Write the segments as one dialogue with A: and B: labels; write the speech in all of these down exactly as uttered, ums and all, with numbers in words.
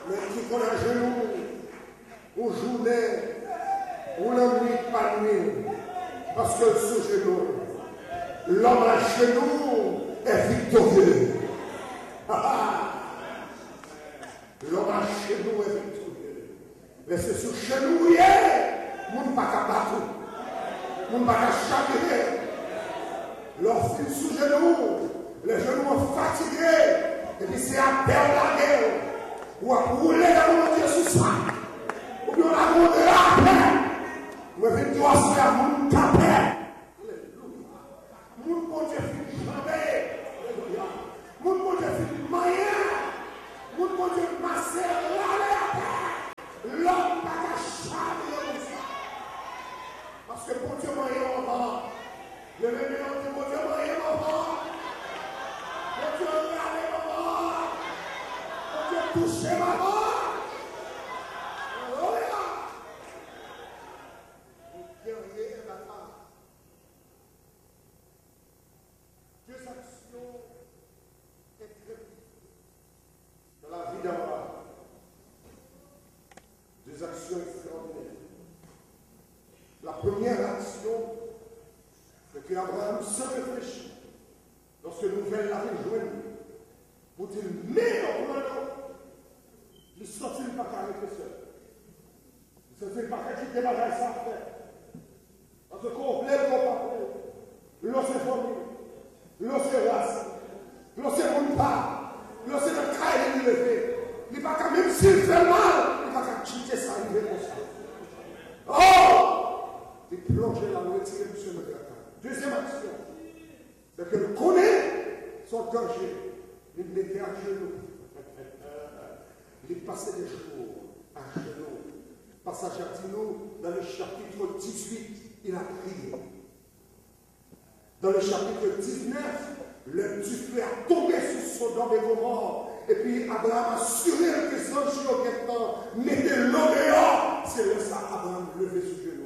A: Mais qui qu'on a genou, ou journée, ou la nuit pas nuit, parce que sous genou, l'homme à genou est victorieux. L'homme à genou est victorieux. Mais c'est sous genou, il est, mon pas qu'à battre, mon pas qu'à chavirer. Lorsqu'il est sous genou, les genoux sont fatigués, et puis c'est à perdre la guerre, ou à rouler dans le Dieu sous soi, ou bien on a roulé la paix, ou bien on doit se faire mon tapé. Mon bon Dieu finit jamais, mon bon Dieu finit moyen, mon bon Dieu massé la paix, l'homme n'a qu'à chavirer comme ça. Parce que bon Dieu moyen en bas, le même nom de bon Dieu moyen en bas. Dieu regardez maman. Dieu touchez maman. Alléluia. Guerrier et bataille. Deux actions extrêmes dans la vie d'Abraham. Deux actions extraordinaires. La première action, c'est qu'Abraham se réfléchit. Lorsque nous nouvelle l'avait joué, pour dire, mais au plan, il ne sortit pas qu'avec les seuls. Il ne sortit pas qu'à quitter la bagaille sans faire. Parce que complet, complet, l'eau s'est formé, l'eau s'est race, l'eau s'est mon pas, l'eau s'est le caille de lever. Il n'est pas qu'à même s'il fait mal, il n'est pas qu'à quitter ça, il veut comme ça. Oh! Il plongeait la moitié de ce monsieur. Deuxième action. C'est que le connaît son danger. Il mettait à genoux. Il passait des jours à genoux. Passage à Tino, dans le chapitre dix-huit, il a prié. Dans le chapitre dix-neuf, le Dieu a tombé sur Sodome et Gomorrhe. Et puis Abraham a assuré que les anges au guettant mettaient l'eau dehors. C'est là ça, Abraham levé sur genoux.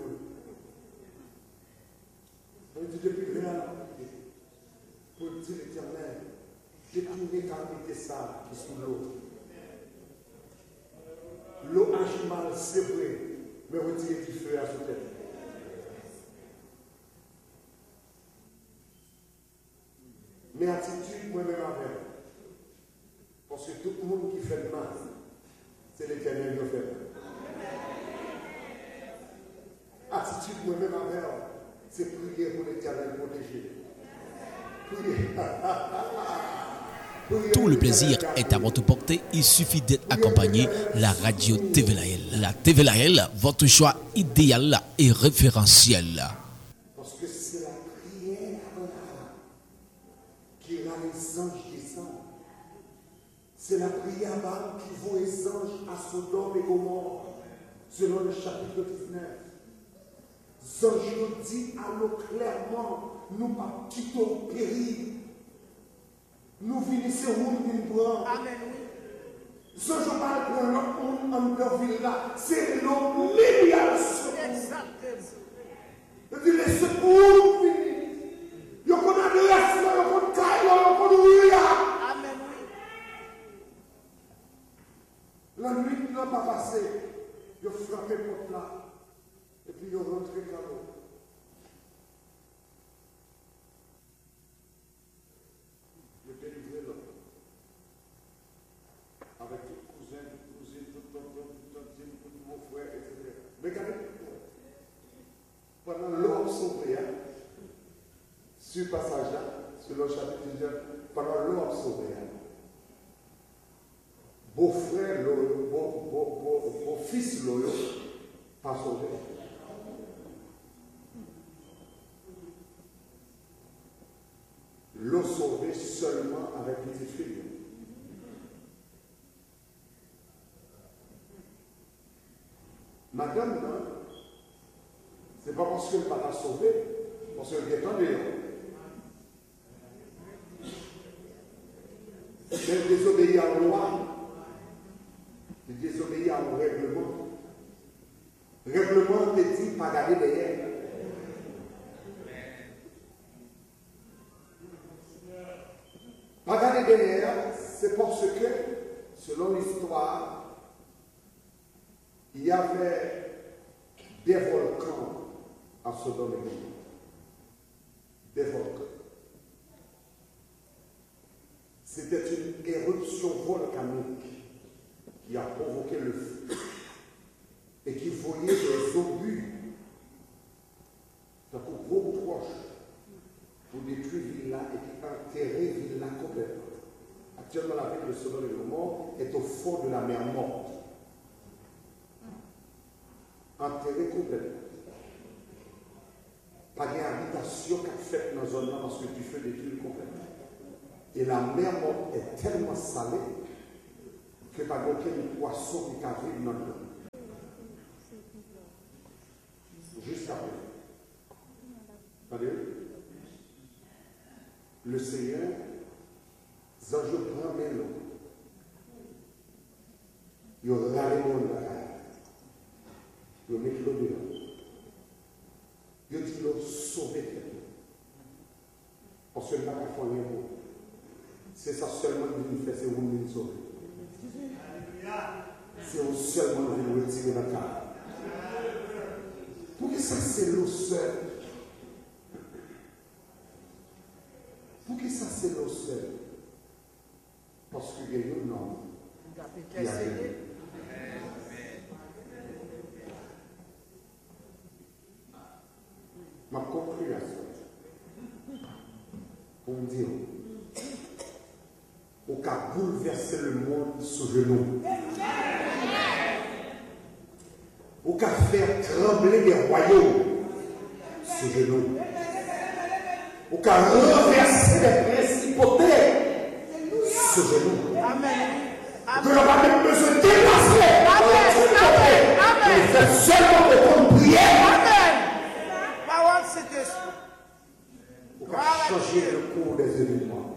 A: On dit depuis rien à prier. Pour dire l'éternel, détournez quand il était ça qui sous l'eau. L'eau agit mal, c'est vrai, mais retirez du feu à ce tête. Mais attitude, moi-même avec. Parce que tout le monde qui fait mal, c'est l'éternel qui fait mal. Attitude, moi-même avec, c'est prier pour l'éternel protéger.
B: Tout le plaisir est à votre portée. Il suffit d'être accompagné la radio T V L. La T V L, votre choix idéal et référentiel.
A: Parce que c'est la prière qui a les anges descendent. C'est la prière qui vaut les anges à Sodome et Gomorrhe, selon le chapitre dix-neuf. Les anges dit à nous clairement, nous ne pas quitter au péril. Nous finissons où nous prendre. Amen. Ce que je parle pour l'homme en de ville là, c'est l'homme milliard secours. Je dis les secours finis. Il y a un adresse, il y a un caille, il y a un rouillard. Amen. La nuit n'a pas passé. Il a frappé porte là. Et puis il a rentré dans l'eau. Avec tout cousin, tout cousin, tout tonton, tout tantine, tout mon frère, et cetera. Mais regardez, pendant l'eau sauvé, sur le passage là, sur le chapitre dix-neuf, pendant l'eau sauvé, beau-frère, beau-fils, beau, beau, beau pas sauvé. L'eau sauvée seulement avec les petites filles. Madame, c'est pas parce qu'elle ne va pas la sauver, parce qu'elle est en dehors. Elle désobéit à la loi, elle désobéit à un règlement. Le règlement te dit pas d'aller derrière. Pas d'aller derrière, c'est parce que, selon l'histoire, il y avait des volcans à Sodome et Gomorrhe. Des volcans. C'était une éruption volcanique qui a provoqué le feu et qui voyait des obus, donc gros proches, pour détruire Villa et qui enterrer Villa complètement. Actuellement, la ville de Sodome et Gomorrhe est au fond de la mer Morte. Enterré complètement. Pas d'habitation qu'a fait dans la zone parce que du feu détruit complètement. Et la mer Morte est tellement salée que pas aucun poisson qui a vivre dans l'eau. Jusqu'à présent. Regardez. Le Seigneur, ça je prends mes l'eau. Il râle mon bagage. Il met l'eau dedans. Il dit l'eau sauver. Parce que le bagage fait rien pour. C'est ça seulement que nous faisons, c'est vous nous sauver. C'est vous seulement que nous retirer la carte. Pour que ça c'est l'eau seule. Pour que ça c'est l'eau seule. Parce qu'il y a un homme qui a venu. Ma conclusion pour me dire au cas bouleverser le monde sous genou, au cas faire trembler des royaumes sous genou, au cas renverser des principautés sous genou. Que l'on va même besoin de déplacer. Mais c'est seulement de ton prière. Pour changer le cours des événements.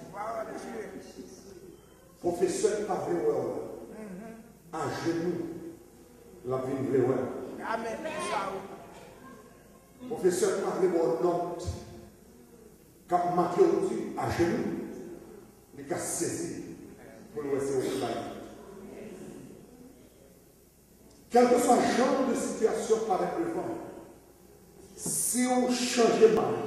A: Professeur Pavé à genoux, la vie de Amen. Professeur Pavé note, quand marqué au-dessus, à genoux, il a saisi pour le laisser au travail. Quel que soit le genre de situation par le vent, si on change mal,